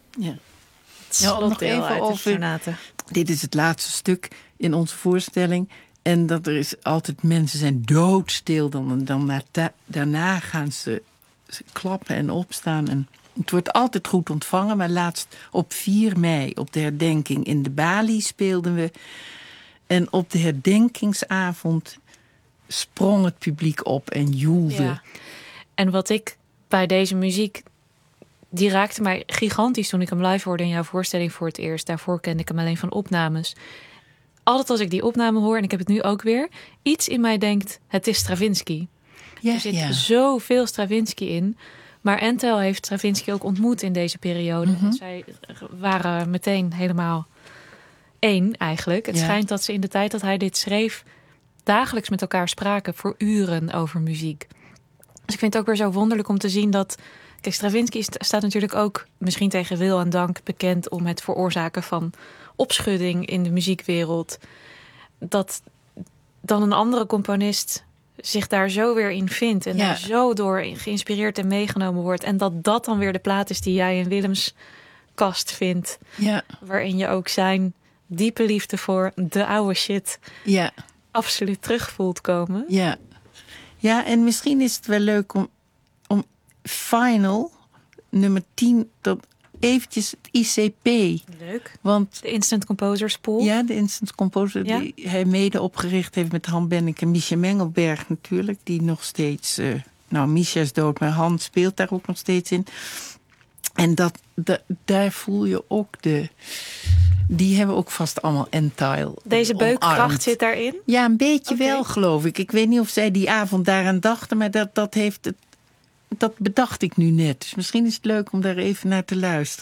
Ja. Ja, nog even over. Dit is het laatste stuk in onze voorstelling. En dat er is altijd mensen zijn doodstil. Daarna gaan ze klappen en opstaan. En het wordt altijd goed ontvangen. Maar laatst op 4 mei, op de herdenking in de Bali speelden we. En op de herdenkingsavond sprong het publiek op en joelde. Ja. En wat ik bij deze muziek... Die raakte mij gigantisch toen ik hem live hoorde in jouw voorstelling voor het eerst. Daarvoor kende ik hem alleen van opnames. Altijd als ik die opname hoor, en ik heb het nu ook weer... iets in mij denkt, het is Stravinsky. Ja, er zit zoveel Stravinsky in. Maar Entel heeft Stravinsky ook ontmoet in deze periode. Mm-hmm. Zij waren meteen helemaal één eigenlijk. Het schijnt dat ze in de tijd dat hij dit schreef... dagelijks met elkaar spraken voor uren over muziek. Dus ik vind het ook weer zo wonderlijk om te zien dat... Kijk, Stravinsky staat natuurlijk ook, misschien tegen wil en dank... bekend om het veroorzaken van opschudding in de muziekwereld. Dat dan een andere componist zich daar zo weer in vindt... en daar zo door geïnspireerd en meegenomen wordt. En dat dan weer de plaat is die jij in Willems kast vindt. Ja. Waarin je ook zijn diepe liefde voor de oude shit... absoluut terug voelt komen. Ja. Ja, en misschien is het wel leuk om Final, nummer 10, dat eventjes het ICP. Leuk. Want de Instant Composers Pool. Ja, de Instant Composer die hij mede opgericht heeft met Han Benneke en Misha Mengelberg natuurlijk. Die nog steeds, Misha is dood, maar Han speelt daar ook nog steeds in. En daar voel je ook die hebben ook vast allemaal Entile. Deze beukkracht zit daarin? Ja, een beetje wel, geloof ik. Ik weet niet of zij die avond daaraan dachten, maar dat bedacht ik nu net. Dus misschien is het leuk om daar even naar te luisteren.